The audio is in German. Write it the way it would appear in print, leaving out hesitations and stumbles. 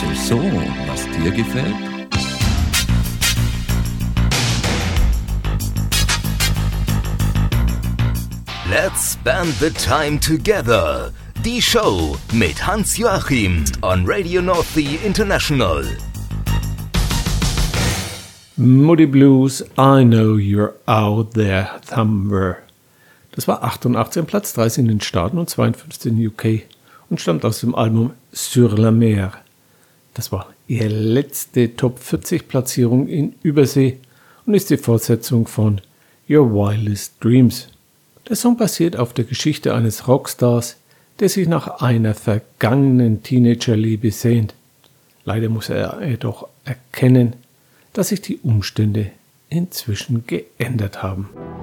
So, was dir gefällt? Let's spend the time together. Die Show mit Hans-Joachim on Radio Northey International. Moody Blues, I Know You're Out There Somewhere. Das war 88 am Platz 30 in den Staaten und 52 in UK und stammt aus dem Album Sur la Mer. Das war ihre letzte Top 40 Platzierung in Übersee und ist die Fortsetzung von Your Wildest Dreams. Der Song basiert auf der Geschichte eines Rockstars, der sich nach einer vergangenen Teenagerliebe sehnt. Leider muss er jedoch erkennen, dass sich die Umstände inzwischen geändert haben.